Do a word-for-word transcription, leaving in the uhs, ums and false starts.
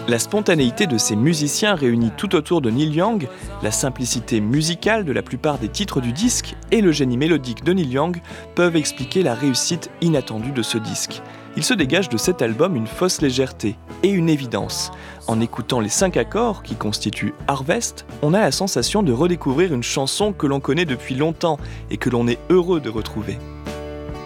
La spontanéité de ces musiciens réunis tout autour de Neil Young, la simplicité musicale de la plupart des titres du disque et le génie mélodique de Neil Young peuvent expliquer la réussite inattendue de ce disque. Il se dégage de cet album une fausse légèreté et une évidence. En écoutant les cinq accords qui constituent Harvest, on a la sensation de redécouvrir une chanson que l'on connaît depuis longtemps et que l'on est heureux de retrouver.